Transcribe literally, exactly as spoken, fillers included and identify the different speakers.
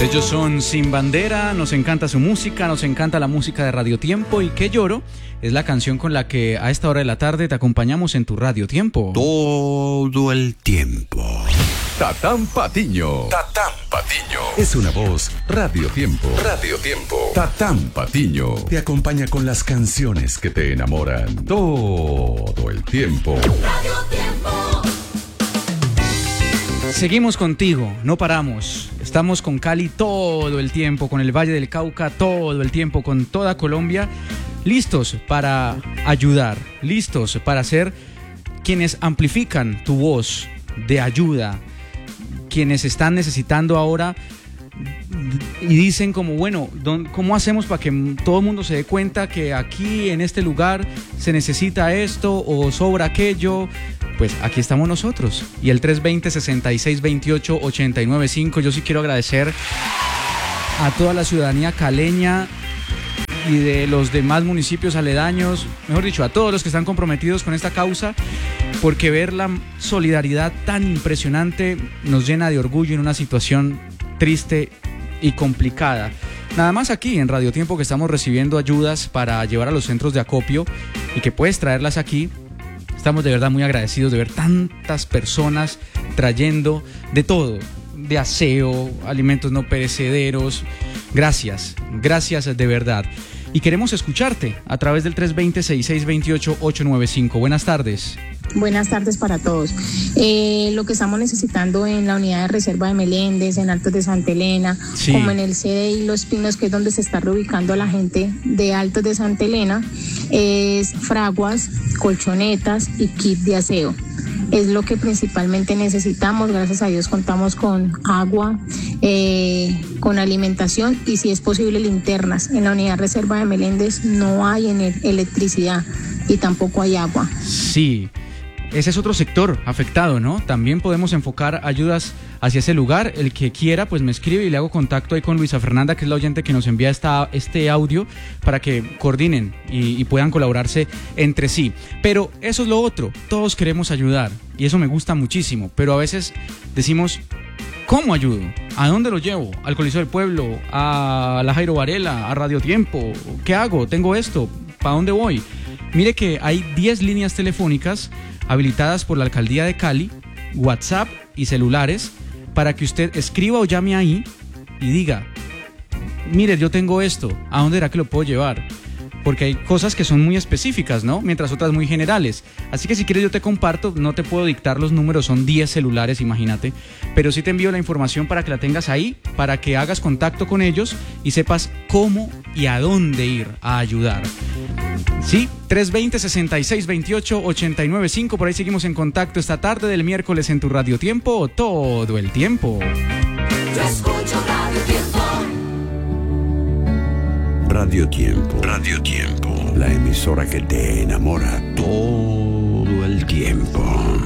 Speaker 1: Ellos son Sin Bandera, nos encanta su música, nos encanta la música de Radio Tiempo y Que Lloro es la canción con la que a esta hora de la tarde te acompañamos en tu Radio Tiempo.
Speaker 2: Todo el tiempo.
Speaker 3: Tatán Patiño. Tatán Patiño. Es una voz Radio Tiempo. Radio Tiempo. Tatán Patiño te acompaña con las canciones que te enamoran todo el tiempo.
Speaker 4: Radio Tiempo.
Speaker 1: Seguimos contigo, no paramos. Estamos con Cali todo el tiempo, con el Valle del Cauca todo el tiempo, con toda Colombia, listos para ayudar, listos para ser quienes amplifican tu voz de ayuda, quienes están necesitando ahora y dicen como, bueno, ¿cómo hacemos para que todo el mundo se dé cuenta que aquí en este lugar se necesita esto o sobra aquello? Pues aquí estamos nosotros. Y el tres veinte, sesenta y seis veintiocho, ochenta y nueve cinco. Yo sí quiero agradecer a toda la ciudadanía caleña y de los demás municipios aledaños, mejor dicho, a todos los que están comprometidos con esta causa, porque ver la solidaridad tan impresionante nos llena de orgullo en una situación triste y complicada. Nada más aquí en Radio Tiempo que estamos recibiendo ayudas para llevar a los centros de acopio y que puedes traerlas aquí. Estamos de verdad muy agradecidos de ver tantas personas trayendo de todo, de aseo, alimentos no perecederos. Gracias, gracias de verdad. Y queremos escucharte a través del tres veinte, sesenta y seis veintiocho, ochocientos noventa y cinco. Buenas tardes.
Speaker 5: Buenas tardes para todos. Eh, lo que estamos necesitando en la unidad de reserva de Meléndez, en Altos de Santa Elena, sí, como en el C D I Los Pinos, que es donde se está reubicando a la gente de Altos de Santa Elena, es fraguas, colchonetas y kit de aseo. Es lo que principalmente necesitamos. Gracias a Dios contamos con agua, eh, con alimentación y, si es posible, linternas. En la unidad de reserva de Meléndez no hay electricidad y tampoco hay agua.
Speaker 1: Sí, ese es otro sector afectado, ¿no? También podemos enfocar ayudas hacia ese lugar. El que quiera, pues me escribe y le hago contacto ahí con Luisa Fernanda, que es la oyente que nos envía esta, este audio, para que coordinen y, y puedan colaborarse entre sí. Pero eso es lo otro, todos queremos ayudar y eso me gusta muchísimo, pero a veces decimos, ¿cómo ayudo? ¿A dónde lo llevo? ¿Al Coliseo del Pueblo? ¿A la Jairo Varela? ¿A Radio Tiempo? ¿Qué hago? ¿Tengo esto? ¿Para dónde voy? Mire que hay diez líneas telefónicas habilitadas por la Alcaldía de Cali, WhatsApp y celulares, para que usted escriba o llame ahí y diga, mire, yo tengo esto, ¿a dónde era que lo puedo llevar? Porque hay cosas que son muy específicas, ¿no? Mientras otras muy generales. Así que si quieres yo te comparto, no te puedo dictar los números, son diez celulares, imagínate. Pero sí te envío la información para que la tengas ahí, para que hagas contacto con ellos y sepas cómo y a dónde ir a ayudar. Sí, tres veinte, sesenta y seis veintiocho, ochenta y nueve cinco, por ahí seguimos en contacto esta tarde del miércoles en tu Radio Tiempo, todo el tiempo.
Speaker 4: Yo escucho Radio Tiempo.
Speaker 2: Radio Tiempo. Radio Tiempo. La emisora que te enamora todo el tiempo.